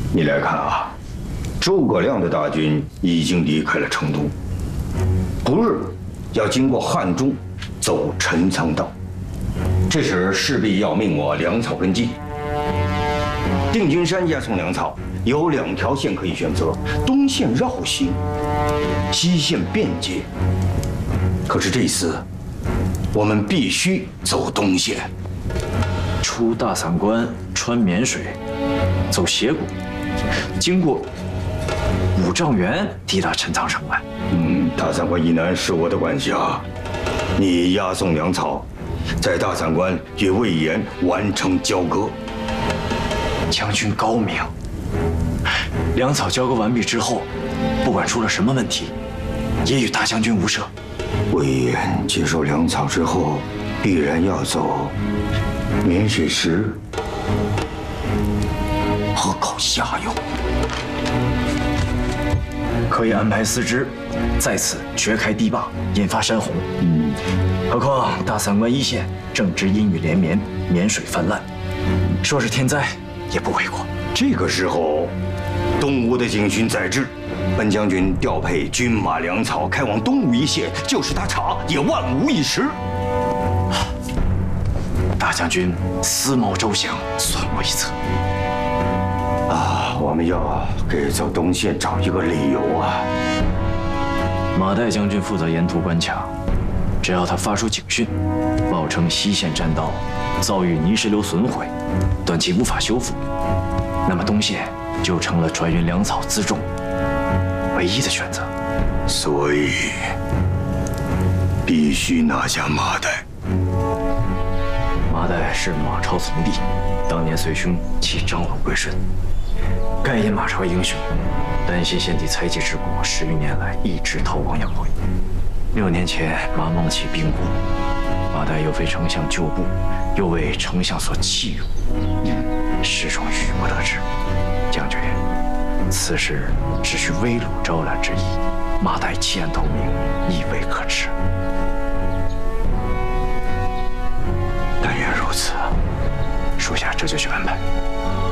你来看啊，诸葛亮的大军已经离开了成都，不日要经过汉中，走陈仓道。这时势必要命我粮草跟进。定军山押送粮草有2条线可以选择：东线绕行，西线便捷。可是这次，我们必须走东线， 出大散关，穿沔水，走斜谷，经过五丈原，抵达陈仓城外。 大散关以南是我的管辖，你押送粮草，在大散关与魏延完成交割。 将军高明，粮草交割完毕之后，不管出了什么问题，也与大将军无涉。 魏延接受粮草之后，必然要走沔水石河口下游，可以安排司之在此掘开堤坝，引发山洪。何况大散关一线正值阴雨连绵，沔水泛滥，说是天灾也不为过。 这个时候，东吴的警讯在至，本将军调配军马粮草开往东吴一线，就是他查也万无一失。 大将军思谋周详，算我一策。 我们要给走东线找一个理由啊！ 马岱将军负责沿途关卡，只要他发出警讯，报称西线栈道遭遇泥石流损毁，短期无法修复，那么东线就成了船运粮草辎重唯一的选择。 所以必须拿下马岱。 马岱是马超从弟，当年随兄弃张鲁归顺，盖因马超英雄，担心献帝猜忌之果，10余年来一直逃亡养晦。6年前马孟起兵故，马岱又非丞相旧部，又为丞相所弃辱，始终郁不得志。将军，此事只需危虏招揽之意，马岱弃暗投明，亦为